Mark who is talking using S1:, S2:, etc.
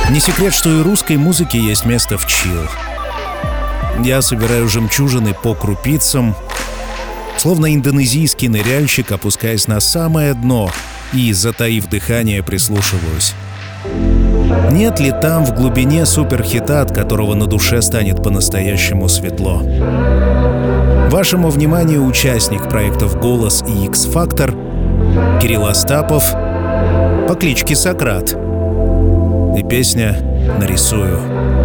S1: Не секрет, что и русской музыке есть место в чилл. Я собираю жемчужины по крупицам, словно индонезийский ныряльщик, опускаясь на самое дно и, затаив дыхание, прислушиваюсь. Нет ли там в глубине суперхита, от которого на душе станет по-настоящему светло? Вашему вниманию участник проектов «Голос» и «X-Factor» Кирилл Остапов по кличке Сократ. И песня «Нарисую».